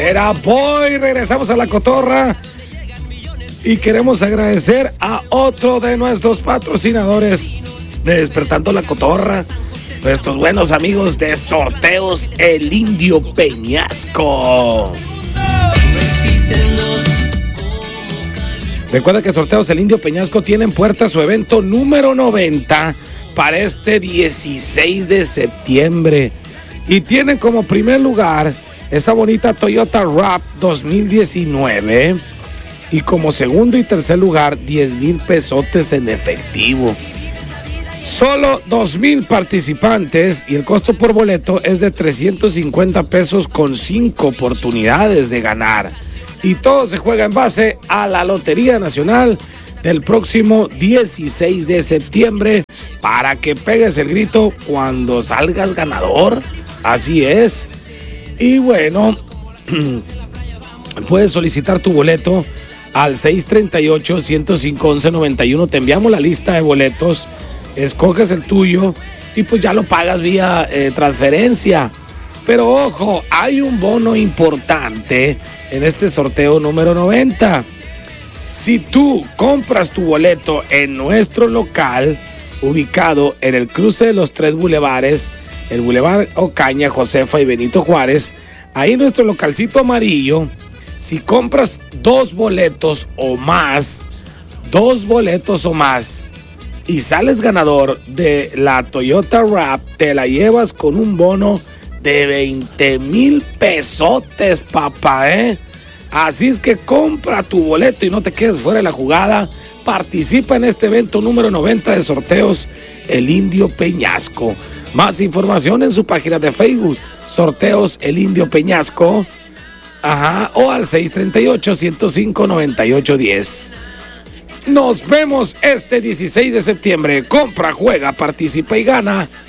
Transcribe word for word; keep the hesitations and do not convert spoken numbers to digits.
Era Boy. Regresamos a la cotorra y queremos agradecer a otro de nuestros patrocinadores de Despertando la Cotorra, nuestros buenos amigos de Sorteos El Indio Peñasco. Recuerda que Sorteos El Indio Peñasco tiene en puerta su evento número noventa para este dieciséis de septiembre. Y tiene como primer lugar esa bonita Toyota RAV dos mil diecinueve. Y como segundo y tercer lugar, diez mil pesotes en efectivo. Solo dos mil participantes y el costo por boleto es de trescientos cincuenta pesos con cinco oportunidades de ganar. Y todo se juega en base a la Lotería Nacional del próximo dieciséis de septiembre para que pegues el grito cuando salgas ganador. Así es. Y bueno, puedes solicitar tu boleto al seis tres ocho, uno cero cinco, once noventa y uno. Te enviamos la lista de boletos, escoges el tuyo y pues ya lo pagas vía eh, transferencia. Pero ojo, hay un bono importante en este sorteo número noventa. Si tú compras tu boleto en nuestro local, ubicado en el cruce de los tres bulevares, el Boulevard Ocaña, Josefa y Benito Juárez, ahí en nuestro localcito amarillo, si compras dos boletos o más, dos boletos o más, y sales ganador de la Toyota RAV, te la llevas con un bono de veinte mil pesotes, papá, ¿eh? Así es que compra tu boleto y no te quedes fuera de la jugada. Participa en este evento número noventa de Sorteos El Indio Peñasco. Más información en su página de Facebook, Sorteos El Indio Peñasco. Ajá, o al seis tres ocho, uno cero cinco, nueve ocho uno cero. Nos vemos este dieciséis de septiembre. Compra, juega, participa y gana